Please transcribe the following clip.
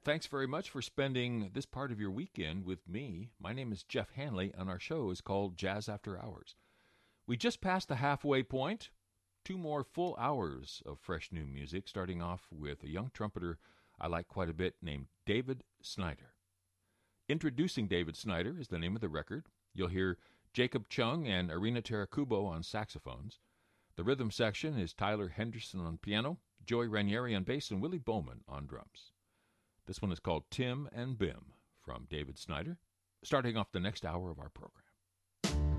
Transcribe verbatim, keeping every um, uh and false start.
Thanks very much for spending this part of your weekend with me. My name is Jeff Hanley, and our show is called Jazz After Hours. We just passed the halfway point. Two more full hours of fresh new music, starting off with a young trumpeter I like quite a bit named David Snyder. Introducing David Snyder is the name of the record. You'll hear Jacob Chung and Irina Tarakubo on saxophones. The rhythm section is Tyler Henderson on piano, Joey Ranieri on bass, and Willie Bowman on drums. This one is called Tim and Bim from David Snyder, starting off the next hour of our program.